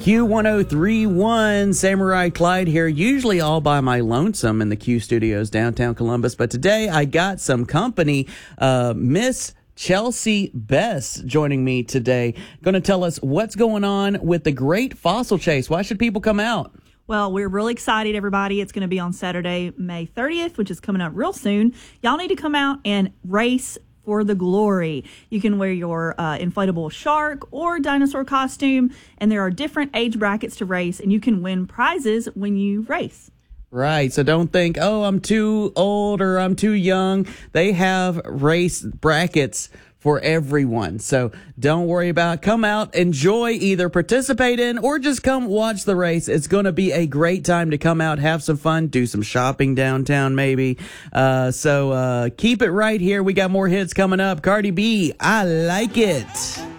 Q1031, Samurai Clyde here, usually all by my lonesome in the Q Studios, downtown Columbus. But today I got some company. Miss Chelsea Bess joining me today. Going to tell us what's going on with the Great Fossil Chase. Why should people come out? Well, we're really excited, everybody. It's going to be on Saturday, May 30th, which is coming up real soon. Y'all need to come out and race for the glory. You can wear your inflatable shark or dinosaur costume, and there are different age brackets to race, and you can win prizes when you race. Right. So don't think, oh, I'm too old or I'm too young. They have race brackets for everyone. So don't worry about it. Come out, enjoy, either participate in or just come watch the race. It's going to be a great time to come out, have some fun, do some shopping downtown maybe. So keep it right here. We got more hits coming up. Cardi B, I Like It.